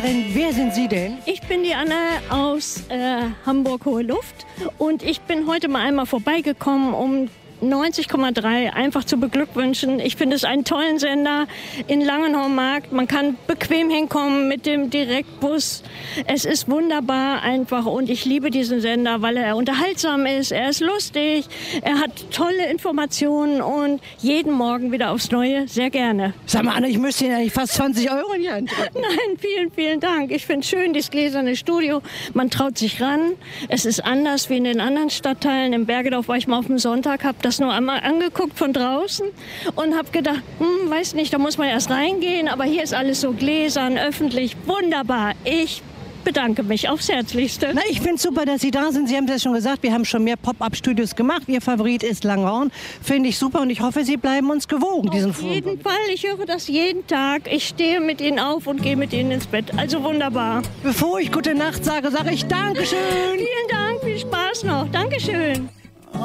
Sprecherin. Wer sind Sie denn? Ich bin die Anne aus Hamburg-Hohe Luft und ich bin heute mal einmal vorbeigekommen, um 90,3 einfach zu beglückwünschen. Ich finde es einen tollen Sender in Langenhorn-Markt. Man kann bequem hinkommen mit dem Direktbus. Es ist wunderbar einfach und ich liebe diesen Sender, weil er unterhaltsam ist, er ist lustig, er hat tolle Informationen und jeden Morgen wieder aufs Neue sehr gerne. Sag mal, Anne, ich müsste Ihnen eigentlich fast 20 € in die Hand drücken. Nein, vielen, vielen Dank. Ich finde es schön, dieses gläserne Studio. Man traut sich ran. Es ist anders wie in den anderen Stadtteilen. Im Bergedorf war ich mal auf dem Sonntag, habe das nur einmal angeguckt von draußen und habe gedacht, weiß nicht, da muss man erst reingehen, aber hier ist alles so gläsern, öffentlich, wunderbar. Ich bedanke mich aufs Herzlichste. Na, ich finde es super, dass Sie da sind. Sie haben es ja schon gesagt, wir haben schon mehr Pop-Up-Studios gemacht. Ihr Favorit ist Langhorn. Finde ich super und ich hoffe, Sie bleiben uns gewogen. Auf jeden Fall. Ich höre das jeden Tag. Ich stehe mit Ihnen auf und gehe mit Ihnen ins Bett. Also wunderbar. Bevor ich gute Nacht sage, sage ich Dankeschön. Vielen Dank, viel Spaß noch. Dankeschön.